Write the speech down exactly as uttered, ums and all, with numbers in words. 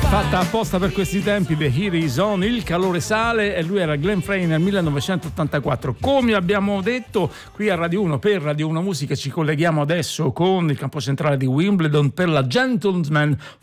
Fatta apposta per questi tempi, The Heat is on, il calore sale, e lui era Glenn Frey nel millenovecentottantaquattro. Come abbiamo detto qui a Radio uno, per Radio uno Musica ci colleghiamo adesso con il campo centrale di Wimbledon per la Gentleman